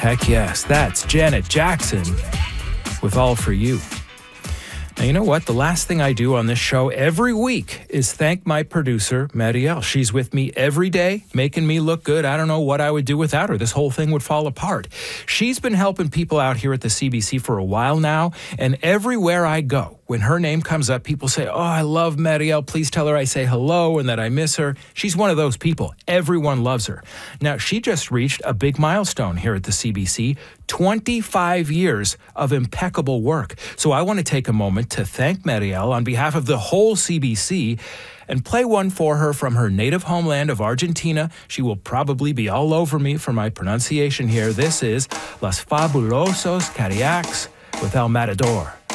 Heck yes, that's Janet Jackson with All For You. Now, you know what? The last thing I do on this show every week is thank my producer, Marielle. She's with me every day, making me look good. I don't know what I would do without her. This whole thing would fall apart. She's been helping people out here at the CBC for a while now, and everywhere I go, when her name comes up, people say, oh, I love Marielle. Please tell her I say hello and that I miss her. She's one of those people. Everyone loves her. Now, she just reached a big milestone here at the CBC, 25 years of impeccable work. So I want to take a moment to thank Marielle on behalf of the whole CBC and play one for her from her native homeland of Argentina. She will probably be all over me for my pronunciation here. This is Los Fabulosos Cariacs with El Matador.